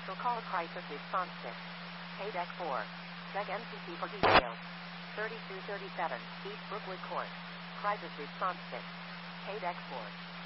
Special call crisis response 6. Pay deck 4. Check MCC for details. 3237 East Brookwood Court. Crisis response 6. Pay deck 4.